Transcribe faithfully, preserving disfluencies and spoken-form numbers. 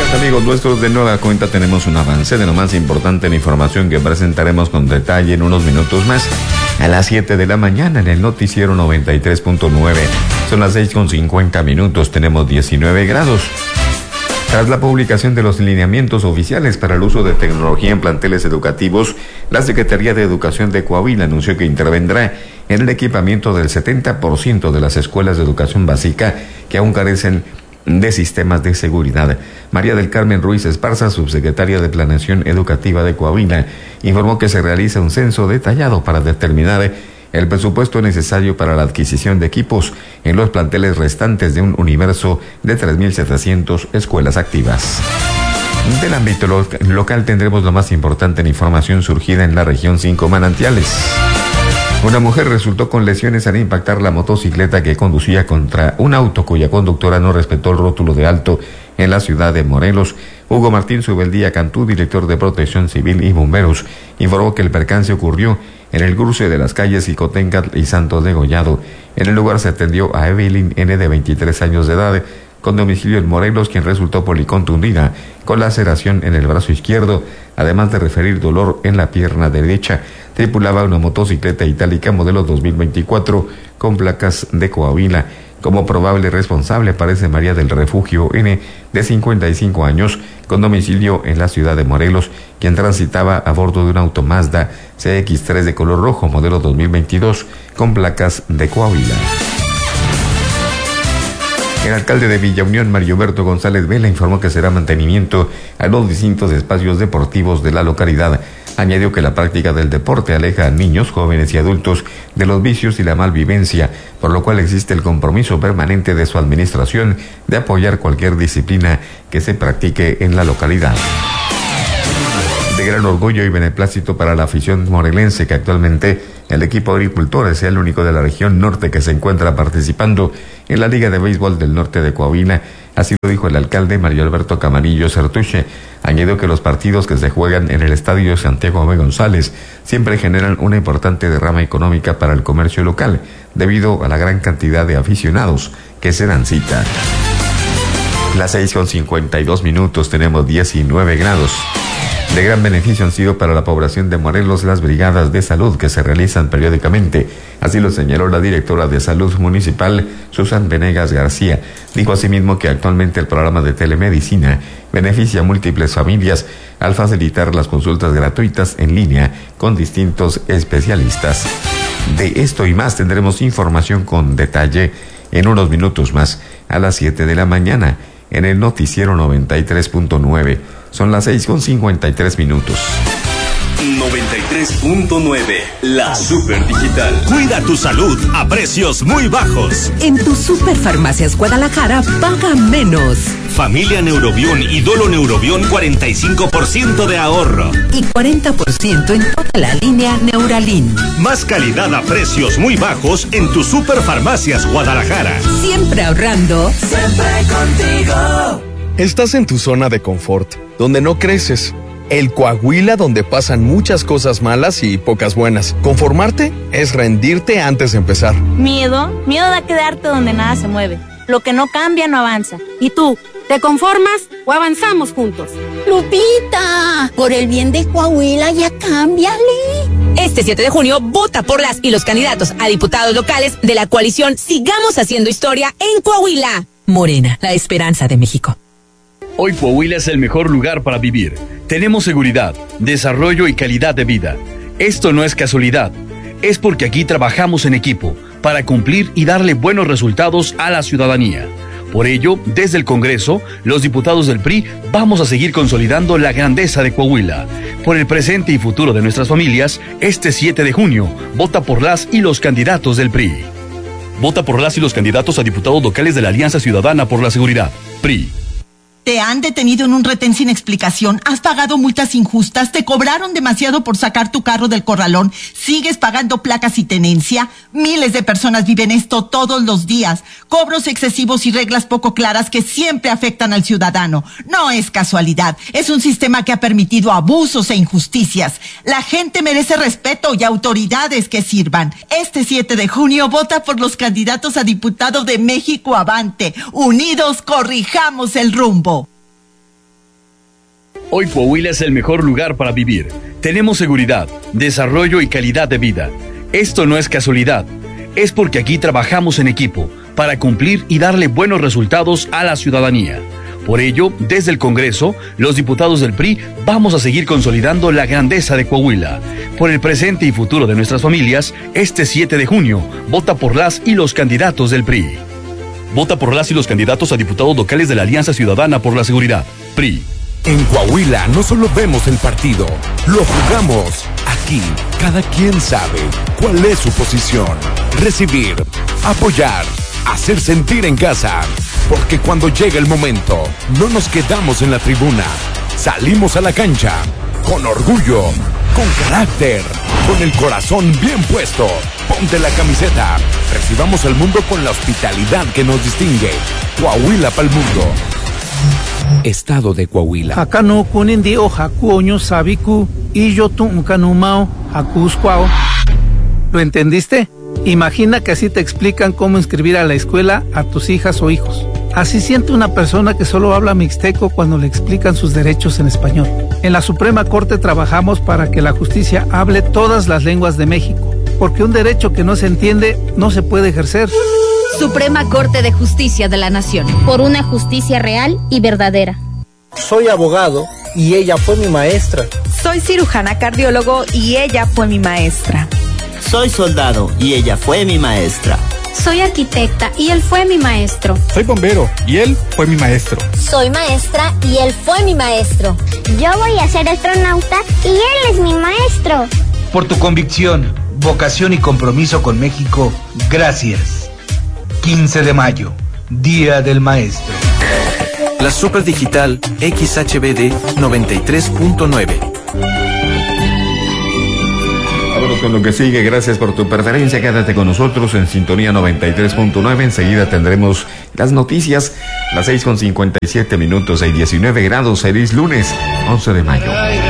Amigos nuestros, de nueva cuenta tenemos un avance de lo más importante en información que presentaremos con detalle en unos minutos más. A las siete de la mañana en el noticiero noventa y tres punto nueve. Son las seis con cincuenta minutos, tenemos diecinueve grados. Tras la publicación de los lineamientos oficiales para el uso de tecnología en planteles educativos, la Secretaría de Educación de Coahuila anunció que intervendrá en el equipamiento del setenta por ciento de las escuelas de educación básica que aún carecen de sistemas de seguridad. María del Carmen Ruiz Esparza, subsecretaria de Planeación Educativa de Coahuila, informó que se realiza un censo detallado para determinar el presupuesto necesario para la adquisición de equipos en los planteles restantes de un universo de tres mil setecientas escuelas activas. Del ámbito lo- local tendremos lo más importante en información surgida en la región Cinco Manantiales. Una mujer resultó con lesiones al impactar la motocicleta que conducía contra un auto cuya conductora no respetó el rótulo de alto en la ciudad de Morelos. Hugo Martín Subeldía Cantú, director de Protección Civil y Bomberos, informó que el percance ocurrió en el cruce de las calles Xicoténcatl y Santos de Gollado. En el lugar se atendió a Evelyn N., de veintitrés años de edad, con domicilio en Morelos, quien resultó policontundida con laceración en el brazo izquierdo, además de referir dolor en la pierna derecha. Tripulaba una motocicleta itálica modelo dos mil veinticuatro con placas de Coahuila. Como probable responsable aparece María del Refugio N., de cincuenta y cinco años, con domicilio en la ciudad de Morelos, quien transitaba a bordo de un auto Mazda C X tres de color rojo modelo dos mil veintidós con placas de Coahuila. El alcalde de Villa Unión, Mario Humberto González Vela, informó que será mantenimiento a los distintos espacios deportivos de la localidad. Añadió que la práctica del deporte aleja a niños, jóvenes y adultos de los vicios y la malvivencia, por lo cual existe el compromiso permanente de su administración de apoyar cualquier disciplina que se practique en la localidad. De gran orgullo y beneplácito para la afición morelense que actualmente el equipo agricultores sea el único de la región norte que se encuentra participando en la Liga de Béisbol del Norte de Coahuila. Así lo dijo el alcalde Mario Alberto Camarillo Certuche. Añadió que los partidos que se juegan en el Estadio Santiago Abel González siempre generan una importante derrama económica para el comercio local, debido a la gran cantidad de aficionados que se dan cita. Las seis con cincuenta y dos minutos, tenemos diecinueve grados. De gran beneficio han sido para la población de Morelos las brigadas de salud que se realizan periódicamente. Así lo señaló la directora de Salud Municipal, Susan Venegas García. Dijo asimismo que actualmente el programa de telemedicina beneficia a múltiples familias al facilitar las consultas gratuitas en línea con distintos especialistas. De esto y más tendremos información con detalle en unos minutos más, a las siete de la mañana, en el noticiero noventa y tres punto nueve. Son las seis con cincuenta y tres minutos. noventa y tres punto nueve, la super digital. Cuida tu salud a precios muy bajos. En tu Superfarmacias Guadalajara paga menos. Familia Neurobión y Dolo Neurobión, cuarenta y cinco por ciento de ahorro. Y cuarenta por ciento en toda la línea Neuralin. Más calidad a precios muy bajos en tu Superfarmacias Guadalajara. Siempre ahorrando. Siempre contigo. Estás en tu zona de confort, donde no creces. El Coahuila donde pasan muchas cosas malas y pocas buenas. Conformarte es rendirte antes de empezar. Miedo, miedo a quedarte donde nada se mueve. Lo que no cambia no avanza. ¿Y tú, te conformas o avanzamos juntos? Lupita, por el bien de Coahuila ya cámbiale. Este siete de junio, vota por las y los candidatos a diputados locales de la coalición Sigamos Haciendo Historia en Coahuila. Morena, la esperanza de México. Hoy Coahuila es el mejor lugar para vivir. Tenemos seguridad, desarrollo y calidad de vida. Esto no es casualidad. Es porque aquí trabajamos en equipo para cumplir y darle buenos resultados a la ciudadanía. Por ello, desde el Congreso, los diputados del P R I vamos a seguir consolidando la grandeza de Coahuila. Por el presente y futuro de nuestras familias, este siete de junio, vota por las y los candidatos del P R I. Vota por las y los candidatos a diputados locales de la Alianza Ciudadana por la Seguridad, P R I. Te han detenido en un retén sin explicación, has pagado multas injustas, te cobraron demasiado por sacar tu carro del corralón, sigues pagando placas y tenencia. Miles de personas viven esto todos los días. Cobros excesivos y reglas poco claras que siempre afectan al ciudadano. No es casualidad, es un sistema que ha permitido abusos e injusticias. La gente merece respeto y autoridades que sirvan. Este siete de junio vota por los candidatos a diputado de México Avante. Unidos corrijamos el rumbo. Hoy Coahuila es el mejor lugar para vivir. Tenemos seguridad, desarrollo y calidad de vida. Esto no es casualidad, es porque aquí trabajamos en equipo para cumplir y darle buenos resultados a la ciudadanía. Por ello, desde el Congreso, los diputados del P R I vamos a seguir consolidando la grandeza de Coahuila. Por el presente y futuro de nuestras familias, este siete de junio, vota por las y los candidatos del P R I. Vota por las y los candidatos a diputados locales de la Alianza Ciudadana por la Seguridad, P R I. En Coahuila no solo vemos el partido, lo jugamos. Aquí, cada quien sabe cuál es su posición. Recibir, apoyar, hacer sentir en casa. Porque cuando llega el momento, no nos quedamos en la tribuna. Salimos a la cancha, con orgullo, con carácter, con el corazón bien puesto. Ponte la camiseta. Recibamos al mundo con la hospitalidad que nos distingue. Coahuila pa'l mundo. Estado de Coahuila. Hakano kunindi o hakuoño sabiku y yo tu unkanumao hakuscuao. ¿Lo entendiste? Imagina que así te explican cómo inscribir a la escuela a tus hijas o hijos. Así siente una persona que solo habla mixteco cuando le explican sus derechos en español. En la Suprema Corte trabajamos para que la justicia hable todas las lenguas de México, porque un derecho que no se entiende no se puede ejercer. Suprema Corte de Justicia de la Nación. Por una justicia real y verdadera. Soy abogado y ella fue mi maestra. Soy cirujana cardiólogo y ella fue mi maestra. Soy soldado y ella fue mi maestra. Soy arquitecta y él fue mi maestro. Soy bombero y él fue mi maestro. Soy maestra y él fue mi maestro. Yo voy a ser astronauta y él es mi maestro. Por tu convicción, vocación y compromiso con México, gracias. quince de mayo, Día del Maestro. La Super Digital X H B D noventa y tres punto nueve. Vámonos con lo que sigue. Gracias por tu preferencia. Quédate con nosotros en sintonía noventa y tres punto nueve. Enseguida tendremos las noticias. Las seis con cincuenta y siete minutos y diecinueve grados. Feliz lunes, once de mayo.